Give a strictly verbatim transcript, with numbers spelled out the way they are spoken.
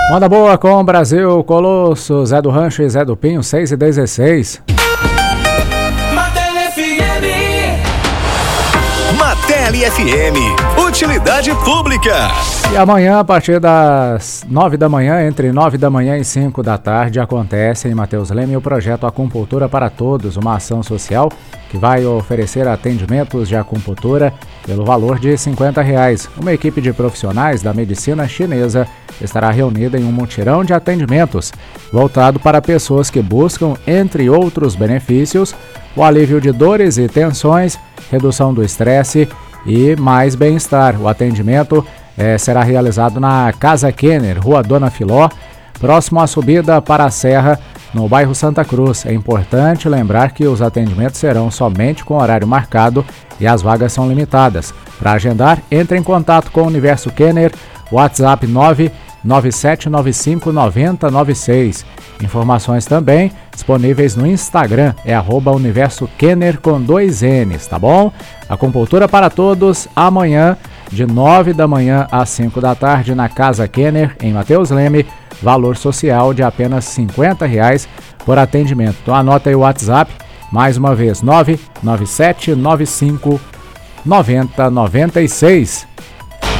Manda boa com o Brasil, Colosso, Zé do Rancho e Zé do Pinho, seis e dezesseis. Martelli F M, utilidade pública. E amanhã, a partir das nove da manhã, entre nove da manhã e cinco da tarde, acontece em Matheus Leme o projeto Acupuntura para Todos, uma ação social que vai oferecer atendimentos de acupuntura pelo valor de cinquenta reais. Uma equipe de profissionais da medicina chinesa estará reunida em um mutirão de atendimentos voltado para pessoas que buscam, entre outros benefícios, o alívio de dores e tensões, redução do estresse e mais bem-estar. O atendimento eh, será realizado na Casa Kenner, Rua Dona Filó, próximo à subida para a Serra, no bairro Santa Cruz. É importante lembrar que os atendimentos serão somente com horário marcado e as vagas são limitadas. Para agendar, entre em contato com o Universo Kenner, WhatsApp nove nove sete nove cinco nove zero nove seis. Informações também disponíveis no Instagram, é arroba Universo Kenner com dois N's, tá bom? Acupuntura para Todos, amanhã, de nove da manhã às cinco da tarde, na Casa Kenner, em Matheus Leme, valor social de apenas cinquenta reais por atendimento. Então anota aí o WhatsApp, mais uma vez, nove nove sete nove cinco nove zero nove seis.